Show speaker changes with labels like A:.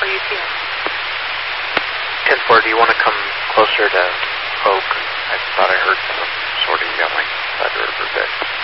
A: for UTM.
B: 10-4, do you want to come closer to Oak? I thought I heard some sorting going by the river bit.